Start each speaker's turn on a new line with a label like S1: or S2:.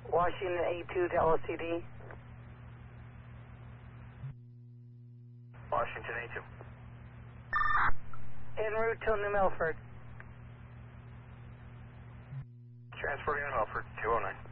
S1: Washington A2 to LCD.
S2: Washington A2.
S1: En route to New Milford.
S2: Transporting on Milford, 209.